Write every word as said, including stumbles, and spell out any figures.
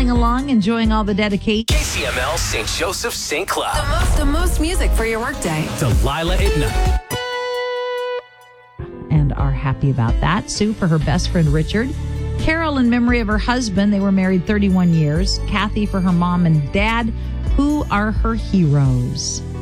rolling along, enjoying all the dedication. K C M L Saint Joseph Saint Cloud. The most, the most music for your workday. Delilah at night. And are happy about that. Sue for her best friend Richard. Carol in memory of her husband. They were married thirty-one years. Kathy for her mom and dad, who are her heroes.